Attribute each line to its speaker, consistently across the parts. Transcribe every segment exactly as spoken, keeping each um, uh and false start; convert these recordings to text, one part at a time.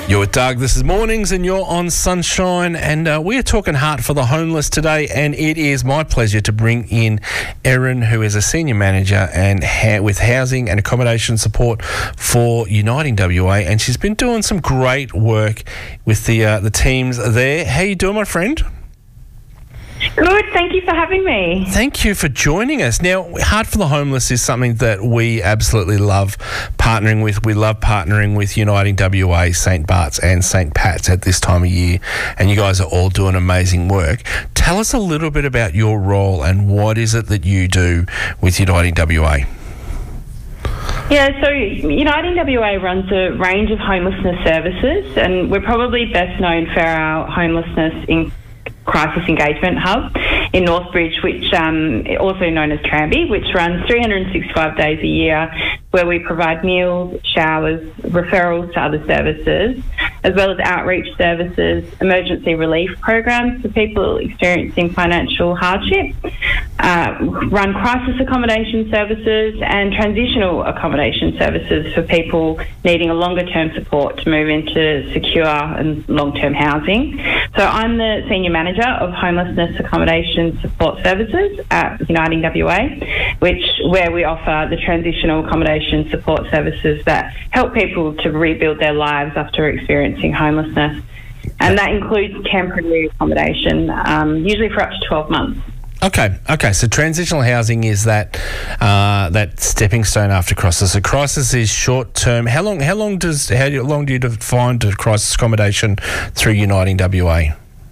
Speaker 1: You're with Doug. This is Mornings and you're on Sunshine, and uh, we're talking Heart for the Homeless today, and it is my pleasure to bring in Erin, who is a Senior Manager and ha- with Housing and Accommodation Support for Uniting W A, and she's been doing some great work with the uh, the teams there. How you doing, my friend?
Speaker 2: Good, thank you for having me.
Speaker 1: Thank you for joining us. Now, Heart for the Homeless is something that we absolutely love partnering with. We love partnering with Uniting W A, Saint Bart's and Saint Pat's at this time of year, and you guys are all doing amazing work. Tell us a little bit about your role and what is it that you do with Uniting W A?
Speaker 2: Yeah, so Uniting W A runs a range of homelessness services, and we're probably best known for our homelessness in Crisis Engagement Hub in Northbridge, which um, also known as Tranby, which runs three hundred sixty-five days a year, where we provide meals, showers, referrals to other services, as well as outreach services, emergency relief programs for people experiencing financial hardship, uh, run crisis accommodation services and transitional accommodation services for people needing a longer-term support to move into secure and long-term housing. So I'm the Senior Manager of Homelessness Accommodation Support Services at Uniting W A, which where we offer the transitional accommodation support services that help people to rebuild their lives after experiencing homelessness. And that includes temporary accommodation, um, usually for up to twelve months.
Speaker 1: Okay, okay. So transitional housing is that uh, that stepping stone after crisis. So crisis is short term. How long? How long does? How long do you define the crisis accommodation through Uniting W A?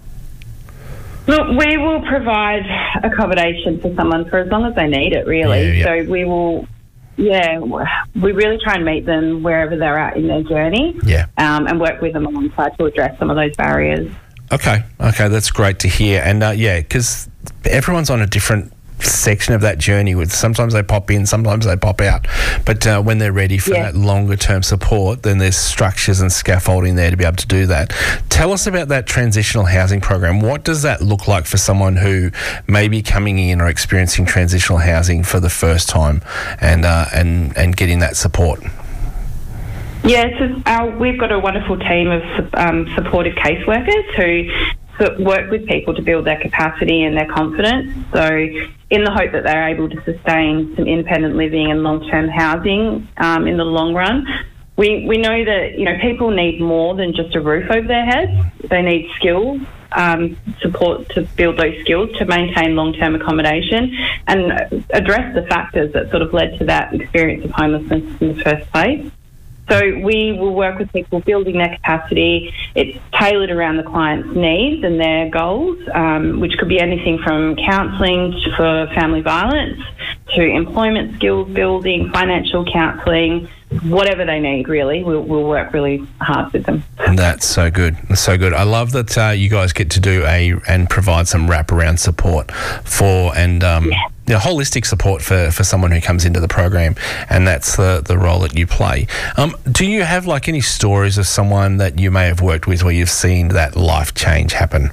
Speaker 2: Look, we will provide accommodation for someone for as long as they need it, really.
Speaker 1: Yeah, yeah.
Speaker 2: So we will, yeah, we really try and meet them wherever they're at in their journey,
Speaker 1: yeah,
Speaker 2: um, and work with them alongside to address some of those barriers.
Speaker 1: Okay, okay, that's great to hear. And uh, yeah, because everyone's on a different section of that journey. With sometimes they pop in, sometimes they pop out, but uh, when they're ready for
Speaker 2: yeah.
Speaker 1: that longer term support, then there's structures and scaffolding there to be able to do that. Tell us about that transitional housing program. What does that look like for someone who may be coming in or experiencing transitional housing for the first time, and uh, and and getting that support?
Speaker 2: Yeah, so our, we've got a wonderful team of um, supportive caseworkers who work with people to build their capacity and their confidence. So in the hope that they're able to sustain some independent living and long-term housing um, in the long run. We we know that, you know, people need more than just a roof over their heads. They need skills, um, support to build those skills to maintain long-term accommodation and address the factors that sort of led to that experience of homelessness in the first place. So we will work with people building their capacity. It's tailored around the client's needs and their goals, um, which could be anything from counselling for family violence to employment skills building, financial counselling, whatever they need, really. We'll, we'll work really hard with them.
Speaker 1: That's so good. That's so good. I love that uh, you guys get to do a and provide some wraparound support for and um, yeah. the holistic support for, for someone who comes into the program, and that's the, the role that you play. Um, do you have like any stories of someone that you may have worked with where you've seen that life change happen?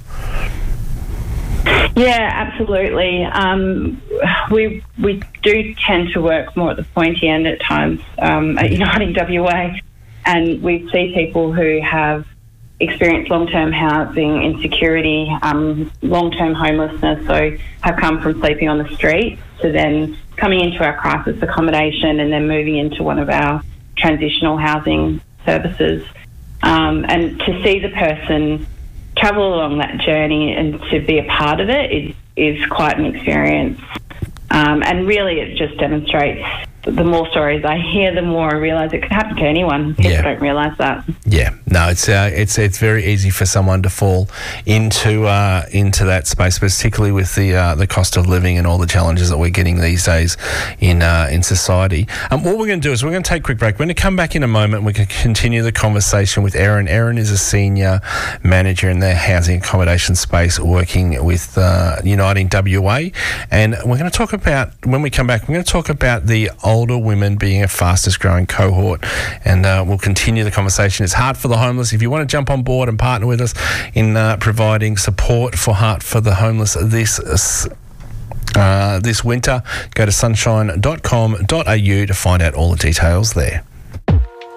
Speaker 2: Yeah, absolutely. Um, we we do tend to work more at the pointy end at times um, at Uniting W A, and we see people who have experienced long-term housing insecurity, um, long-term homelessness, so have come from sleeping on the street to then coming into our crisis accommodation and then moving into one of our transitional housing services. Um, and to see the person travel along that journey and to be a part of it is, is quite an experience. Um, and really it just demonstrates the more stories I hear, the more I realise it could happen to anyone. People
Speaker 1: yeah.
Speaker 2: don't realise that.
Speaker 1: Yeah, no, it's uh, it's it's very easy for someone to fall into uh, into that space, particularly with the uh, the cost of living and all the challenges that we're getting these days in uh, in society. Um, what we're going to do is we're going to take a quick break. We're going to come back in a moment. We can continue the conversation with Erin. Erin is a senior manager in the housing accommodation space, working with uh, Uniting W A, and we're going to talk about when we come back. We're going to talk about the older women being a fastest growing cohort, and uh, we'll continue the conversation. It's Heart for the Homeless. If you want to jump on board and partner with us in uh, providing support for Heart for the Homeless this uh, this winter, go to sunshine dot com dot a u to find out all the details there.